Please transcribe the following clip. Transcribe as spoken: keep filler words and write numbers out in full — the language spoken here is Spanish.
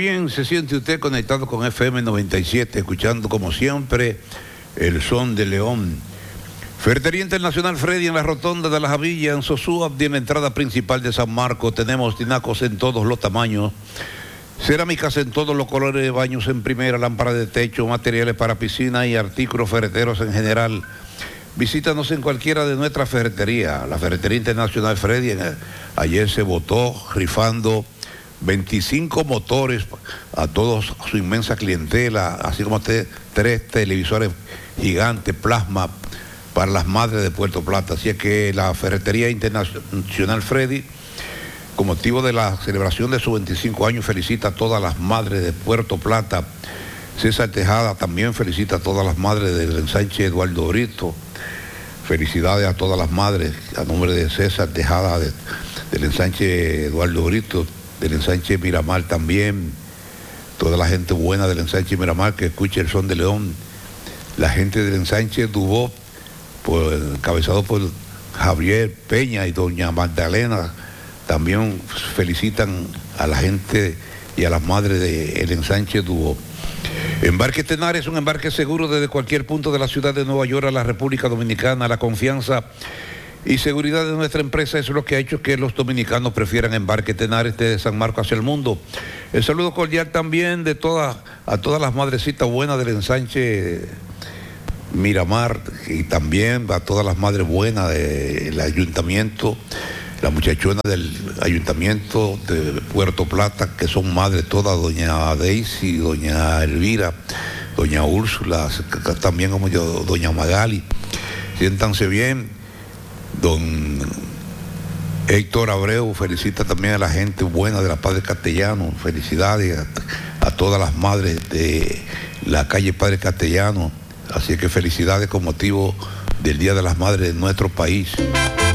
bien se siente usted conectado con F M noventa y siete, escuchando como siempre el son de León. Ferretería Internacional Freddy en la Rotonda de la Javilla, en Sosúa, en la entrada principal de San Marcos. Tenemos tinacos en todos los tamaños, cerámicas en todos los colores, baños en primera, lámparas de techo, materiales para piscina y artículos ferreteros en general. Visítanos en cualquiera de nuestras ferreterías. La Ferretería Internacional Freddy, ayer se votó rifando veinticinco motores a todos su inmensa clientela, así como te, tres televisores gigantes, plasma, para las madres de Puerto Plata. Así es que la Ferretería Internacional Freddy, con motivo de la celebración de sus veinticinco años, felicita a todas las madres de Puerto Plata. César Tejada también felicita a todas las madres del ensanche Eduardo Brito. Felicidades a todas las madres, a nombre de César Tejada, de, del ensanche Eduardo Brito, del ensanche Miramar también, toda la gente buena del ensanche Miramar que escuche el son de León, la gente del ensanche Dubó, pues, encabezado por Javier Peña y doña Magdalena, también felicitan a la gente y a las madres del ensanche Dubó. Embarque Tenar es un embarque seguro desde cualquier punto de la ciudad de Nueva York a la República Dominicana. La confianza y seguridad de nuestra empresa es lo que ha hecho que los dominicanos prefieran Embarque Tenares desde San Marcos hacia el mundo. El saludo cordial también de todas, a todas las madrecitas buenas del ensanche Miramar, y también a todas las madres buenas del ayuntamiento, las muchachonas del ayuntamiento de Puerto Plata, que son madres todas, doña Daisy, doña Elvira, doña Úrsula, también como yo, doña Magali. Siéntanse bien. Don Héctor Abreu felicita también a la gente buena de la Padre Castellano. Felicidades a, a todas las madres de la calle Padre Castellano. Así que felicidades con motivo del Día de las Madres de nuestro país.